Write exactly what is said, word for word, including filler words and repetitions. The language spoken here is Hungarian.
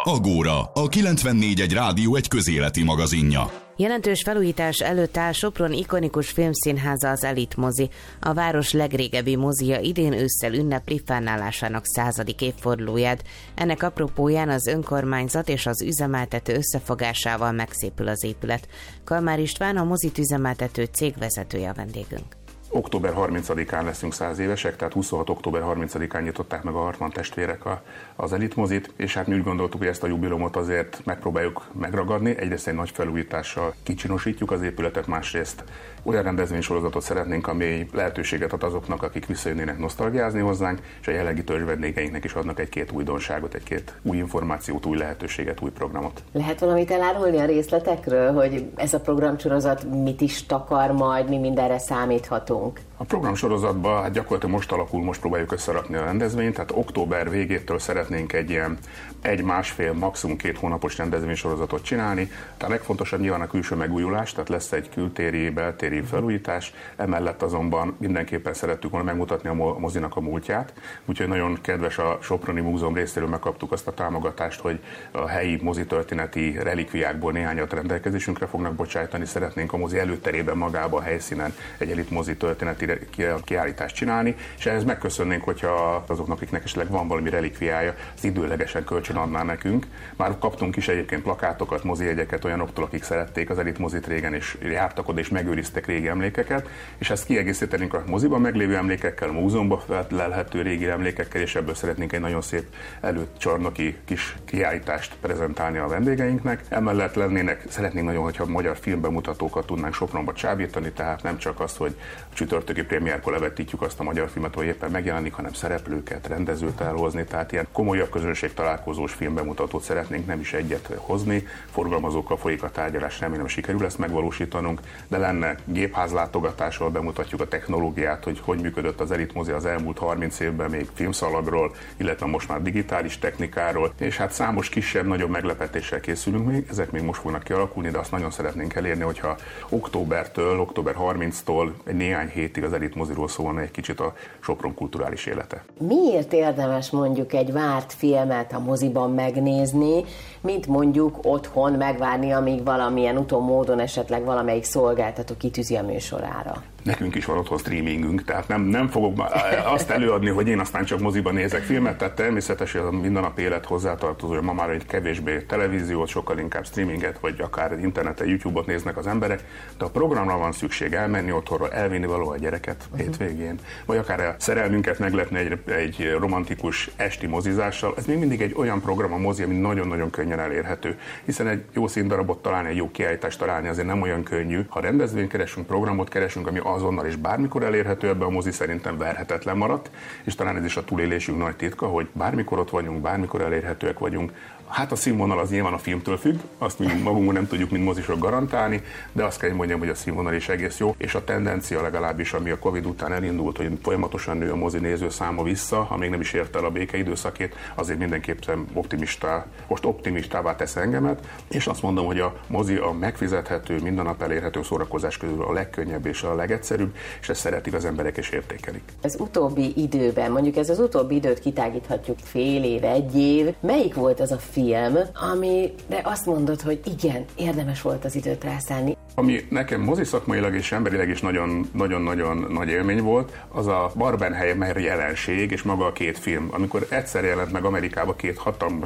Agóra, a kilencvennégy egy rádió egy közéleti magazinja. Jelentős felújítás előtt áll Sopron ikonikus filmszínháza, az Elit Mozi. A város legrégebbi mozija idén ősszel ünnepli fennállásának századik évfordulóját. Ennek apropóján az önkormányzat és az üzemeltető összefogásával megszépül az épület. Kalmár István, a mozit üzemeltető cég vezetője a vendégünk. október harmincadikán leszünk száz évesek, tehát huszonhat október harmincadikán nyitották meg a Hartmann testvérek a, az Elit Mozit, és hát mi úgy gondoltuk, hogy ezt a jubileumot azért megpróbáljuk megragadni. Egyrészt egy nagy felújítással kicsinosítjuk az épületet, másrészt olyan rendezvénysorozatot szeretnénk, ami lehetőséget ad azoknak, akik visszajönnének nosztalgiázni hozzánk, és a jelenlegi törzs vendégeinknek is adnak egy-két újdonságot, egy-két új információt, új lehetőséget, új programot. Lehet valamit elárulni a részletekről, hogy ez a programsorozat mit is takar majd, mi mindenre számíthatunk? A programsorozatban hát gyakorlatilag most alakul, most próbáljuk összerakni a rendezvényt, tehát október végétől szeretnénk egy ilyen egy-másfél, maximum két hónapos rendezvénysorozatot csinálni. Tehát a legfontosabb nyilván a külső megújulás, tehát lesz egy kültéri, beltéri felújítás, emellett azonban mindenképpen szerettük volna megmutatni a mozinak a múltját, úgyhogy nagyon kedves a Soproni Múzeum részéről megkaptuk azt a támogatást, hogy a helyi mozitörténeti relikviákból néhányat rendelkezésünkre fognak bocsájtani. Szeretnénk a mozi előterében magában a helyszínen egy elit mozi történeti kiállítást csinálni, és ehhez megköszönnénk, hogyha azoknak, akiknek esetleg van valami relikviája, az időlegesen kölcsön adná nekünk. Már kaptunk is egyébként plakátokat, mozijegyeket olyanoktól, akik szerették az elit mozit régen, és jártak oda, és megőriztek régi emlékeket, és ezt kiegészítenénk a moziban meglévő emlékekkel, a múzeumban lelhető régi emlékekkel, és ebből szeretnénk egy nagyon szép előcsarnoki kis kiállítást prezentálni a vendégeinknek. Emellett lennének, szeretnénk nagyon, hogyha magyar filmbemutatókat tudnánk Sopronba csábítani, tehát nem csak az, hogy a csütörtöki prémiérkor levetítjük azt a magyar filmet, hogy éppen megjelenik, hanem szereplőket, rendezőt elhozni, tehát ilyen komolyabb közönség találkozós filmbemutatót szeretnénk, nem is egyet hozni. Forgalmazókkal folyik a tárgyalás, remélem sikerül ezt megvalósítanunk, de lenne gépházlátogatással bemutatjuk a technológiát, hogy hogy működött az Elit Mozi az elmúlt harminc évben, még filmszalagról, illetve most már digitális technikáról, és hát számos kisebb, nagyobb meglepetéssel készülünk még, ezek még most fognak kialakulni, de azt nagyon szeretnénk elérni, hogyha októbertől, október harmincadikáig egy néhány hétig az Elit Moziról szólna egy kicsit a Sopron kulturális élete. Miért érdemes mondjuk egy várt filmet a moziban megnézni, mint mondjuk otthon megvárni, amíg valamilyen utómódon esetleg valamelyik szolgáltató kitűzi a műsorára? Nekünk is van otthon streamingünk, tehát nem, nem fogok azt előadni, hogy én aztán csak moziban nézek filmet, tehát természetesen a mindennapi élet hozzátartozó, hogy ma már egy kevésbé televíziót, sokkal inkább streaminget, vagy akár interneten, YouTube-ot néznek az emberek, de a programra van szükség elmenni otthonról, elvinni való a gyereket uh-huh. hétvégén, vagy akár a szerelmünket meglepni egy, egy romantikus esti mozizással. Ez még mindig egy olyan program a mozi, ami nagyon-nagyon könnyen elérhető, hiszen egy jó színdarabot találni, egy jó kiállítást találni azért nem olyan könnyű. Ha rendezvényt keresünk, programot keresünk, ami azonnal és bármikor elérhető, ebbe a mozi szerintem verhetetlen maradt, és talán ez is a túlélésünk nagy titka, hogy bármikor ott vagyunk, bármikor elérhetőek vagyunk. Hát a színvonal az nyilván a filmtől függ, azt mi magunkon nem tudjuk, mint mozisok garantálni, de azt kell, hogy mondjam, hogy a színvonal is egész jó, és a tendencia legalábbis, ami a Covid után elindult, hogy folyamatosan nő a mozi nézőszáma vissza, ha még nem is ért el a békeidőszakét, azért mindenképpen optimista, most optimistává tesz engemet, és azt mondom, hogy a mozi a megfizethető, minden nap elérhető szórakozás közül a legkönnyebb és a legegyszerűbb, és ezt szeretik az emberek és értékelik. Ez utóbbi időben, mondjuk ez az utóbbi időt kitágíthatjuk fél év, egy év, melyik volt az a film, amire azt mondod, hogy igen, érdemes volt az időt rászállni? Ami nekem moziszakmailag és emberileg is nagyon-nagyon nagy élmény volt, az a Barbenheimer jelenség és maga a két film. Amikor egyszer jelent meg Amerikában két hatalmas